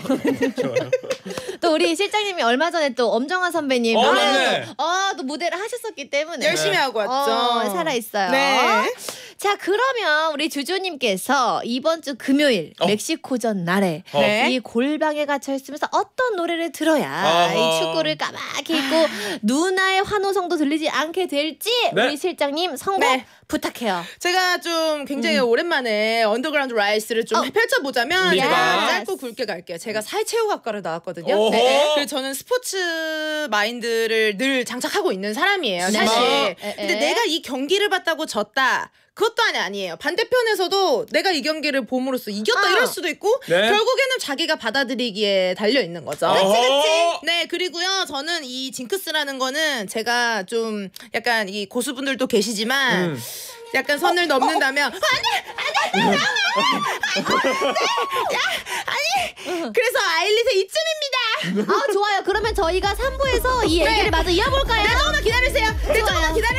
좋아요. 또 우리 실장님이 얼마 전에 또 엄정화 선배님 또 무대를 하셨었기 때문에 열심히 하고 왔죠. 살아있어요. 네. 자, 그러면 우리 주주님께서 이번 주 금요일 멕시코전 날에 이 골방에 갇혀 있으면서 어떤 노래를 들어야 이 축구를 까맣게 잊고 누나의 환호성도 들리지 않게 될지 우리 실장님 선곡 부탁해요. 제가 좀 굉장히 오랜만에 언더그라운드 라이스를 좀 펼쳐보자면 제가 짧고 굵게 갈게요. 제가 사회체육학과를 나왔거든요. 그래서 저는 스포츠 마인드를 늘 장착하고 있는 사람이에요. 사실. 근데 내가 이 경기를 봤다고 졌다. 그것도 아니에요. 반대편에서도 내가 이 경기를 봄으로써 이겼다 이럴 수도 있고 결국에는 자기가 받아들이기에 달려 있는 거죠. 그치. 네, 그리고요. 저는 이 징크스라는 거는 제가 좀 약간 이 고수분들도 계시지만 약간 선을 넘는다면 그래서 아일릿의 이쯤입니다. 좋아요. 그러면 저희가 3부에서 이 얘기를 마저 이어볼까요? 조금만 기다리세요. 조금만 기다려.